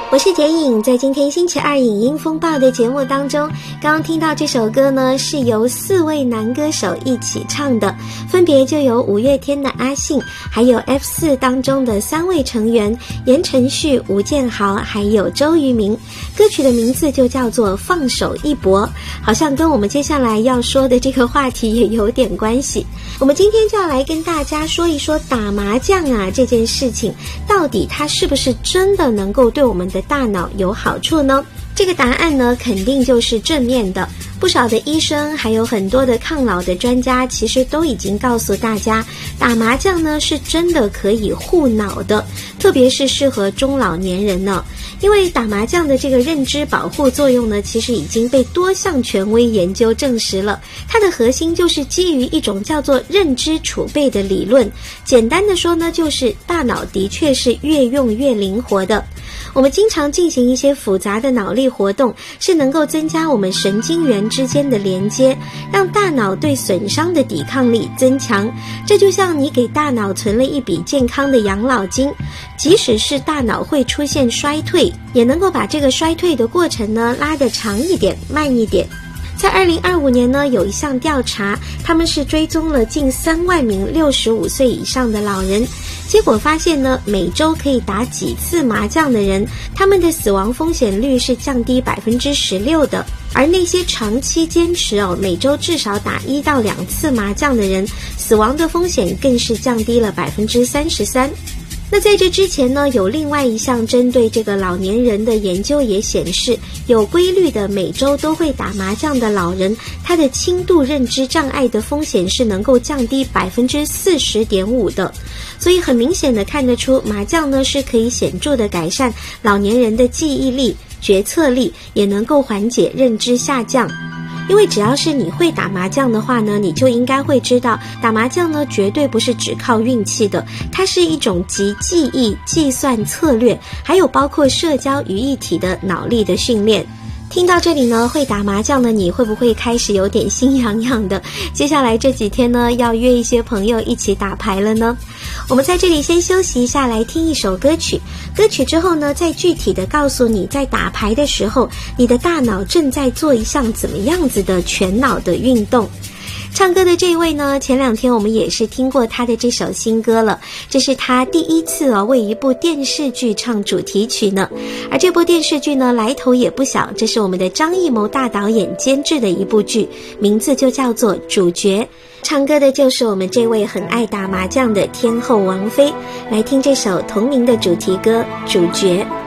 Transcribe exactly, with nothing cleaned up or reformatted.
我是杰颖，在今天星期二影音风暴的节目当中，刚刚听到这首歌呢，是由四位男歌手一起唱的，分别就有五月天的阿信，还有 F 四 当中的三位成员言承旭、吴建豪还有周渝民。歌曲的名字就叫做放手一搏，好像跟我们接下来要说的这个话题也有点关系。我们今天就要来跟大家说一说打麻将啊这件事情，到底它是不是真的能够对我们的大脑有好处呢？这个答案呢，肯定就是正面的。不少的医生还有很多的抗老的专家，其实都已经告诉大家，打麻将呢是真的可以护脑的，特别是适合中老年人呢。因为打麻将的这个认知保护作用呢，其实已经被多项权威研究证实了。它的核心就是基于一种叫做认知储备的理论。简单的说呢，就是大脑的确是越用越灵活的。我们经常进行一些复杂的脑力活动，是能够增加我们神经元之间的连接，让大脑对损伤的抵抗力增强。这就像你给大脑存了一笔健康的养老金，即使是大脑会出现衰退，也能够把这个衰退的过程呢拉得长一点、慢一点。在二零二五年呢，有一项调查，他们是追踪了近三万名六十五岁以上的老人，结果发现呢，每周可以打几次麻将的人，他们的死亡风险率是降低百分之十六的。而那些长期坚持哦，每周至少打一到两次麻将的人，死亡的风险更是降低了百分之三十三。那在这之前呢，有另外一项针对这个老年人的研究也显示，有规律的每周都会打麻将的老人，他的轻度认知障碍的风险是能够降低百分之四十点五的。所以很明显的看得出，麻将呢是可以显著的改善老年人的记忆力、决策力，也能够缓解认知下降。因为只要是你会打麻将的话呢，你就应该会知道，打麻将呢绝对不是只靠运气的，它是一种集记忆、计算策略，还有包括社交于一体的脑力的训练。听到这里呢，会打麻将的你会不会开始有点心痒痒的？接下来这几天呢，要约一些朋友一起打牌了呢？我们在这里先休息一下，来听一首歌曲。歌曲之后呢，再具体的告诉你，在打牌的时候，你的大脑正在做一项怎么样子的全脑的运动。唱歌的这位呢，前两天我们也是听过他的这首新歌了，这是他第一次哦为一部电视剧唱主题曲呢。而这部电视剧呢，来头也不小，这是我们的张艺谋大导演监制的一部剧，名字就叫做《主角》。唱歌的就是我们这位很爱打麻将的天后王菲，来听这首同名的主题歌《主角》。